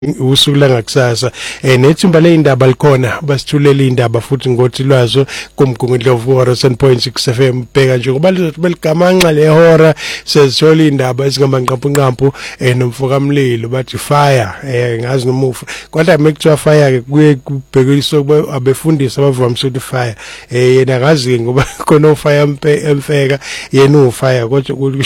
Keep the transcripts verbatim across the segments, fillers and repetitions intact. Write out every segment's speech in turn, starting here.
usuku la ngakusasa eh nethimba leindaba likhona basithulela indaba futhi ngothi lwazo kumgungundlovu one oh seven point six F M bheka nje kuba beligamanxa lehora sezithola indaba ezingamanqampunqampu eh nomfoka mlilo bathi fire eh ngazi nomufa kodwa mekuthiwa fire ke kuye kubhekiswa kuba abefundisi abavamisa ukuthi fire eh yena akazi ngoba khona ufire emfeka yena ufire kodwa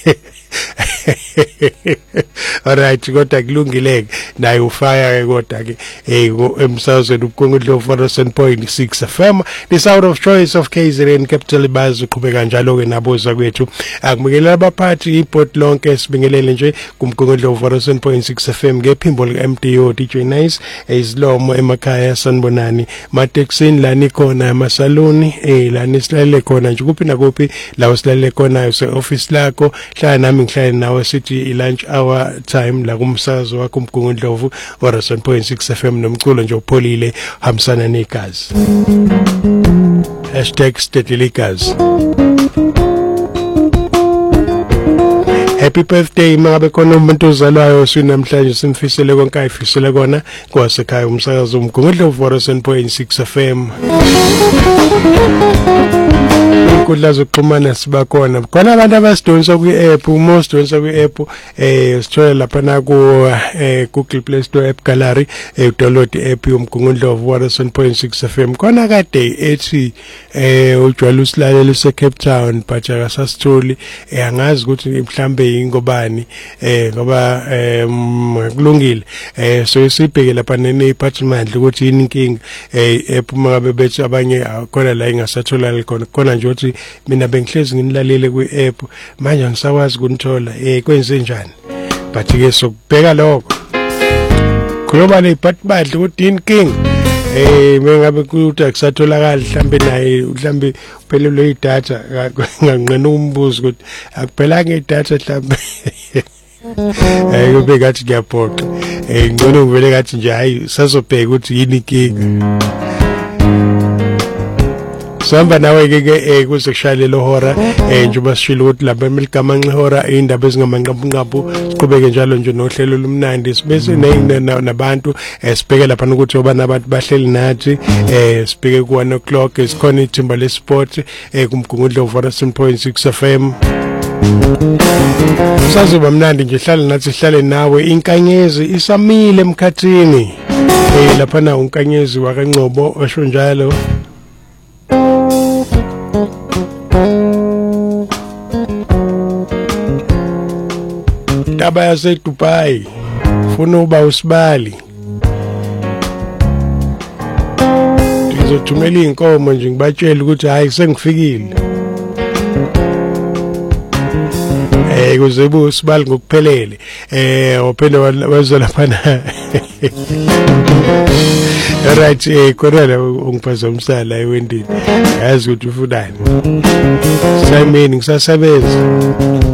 alright kodwa kulungileke naye ufaya ke kodwa ke eh emsazweni ubukongudlovu one oh seven point six F M the sound of choice of K Z N capital buzz uqhubeka njalo ke naboza kwethu akumikelela abaphathi iBot lonke esibingelele nje kumgongudlovu one oh seven point six F M ngephimbo lika M D O D J Nice ezilomo emakhaya sanibonani mateksini la nikhona emasaloni eh la nisilale khona nje kuphi nakuphi la usilale khona use office lakho hlala nami ngihlale nawe sithi i lunch hour time la kumsazo wakho umgungundlovu one oh seven point six F M nomculo nje upholile hamsana negazi hashtag #steadily-gazi. Happy birthday mangabe khona umuntu ozalwayo sinamhlanje simfisele konke ayifisele kona kwasekhaya umsakazo umgungundlovu one oh seven point six F M. Kudla zokuxhumana sibakhona khona abantu abasidonsa kwi-app most donsa kwi-app eh sithola lapha na ku eh Google Play Store app gallery eh download i-app yomgungundlovu one oh seven point six F M khona kade ethi eh ujwayele usilalela use Cape Town but akasasitholi eh angazi ukuthi mhlambe ingobani eh ngoba eh kulungile eh so sibheke lapha nene department ukuthi yini inkinga eh app mangabe bethi abanye khona la ingasatholakala khona khona nje ukuthi mina bengihlezi nginilalele kwi-app manje ngisakwazi ukunithola eh kwenze njani but ke sokubheka lokho khuluma nedepartment ukuthi inking eh mengabe kuthi akusatholakala mhlambe naye mhlambe uphelelwe idatha nganqena umbuzo ukuthi akuphela ngedatha mhlambe eh kube ngathi ngiyaphoqa eh ngcono ngivele ngathi nje hayi sazobheka ukuthi yini inkinga samba nawe ke eh kuze kushayele hora eh njengoba sishilo ukuthi lapha emiligamanxa hora indaba ezingamanqampunqampu siqhubeke njalo nje nohlelo lumnandi sibese nabantu esibheke lapha ukuthi oba nabantu bahleli nathi eh sibheke ku one o'clock isikhona ithimba lesport eh kumgungundlovu one oh seven point six F M. Sazoba mnandi nje hlala nathi sihlale nawe inkanyezi isamile emkhathini eh lapha na unkanyezi wakanqobo osho njalo Taba yase Dubai funa uba usibali ngizothumela inkomo nje ngibatshela ukuthi hayi sengifikile eh kuze bu usibali ngokuphelele eh ophela wazela phana right eh korela ungiphazamisa la ewendini yazi ukuthi ufunani Simon ngisasebenza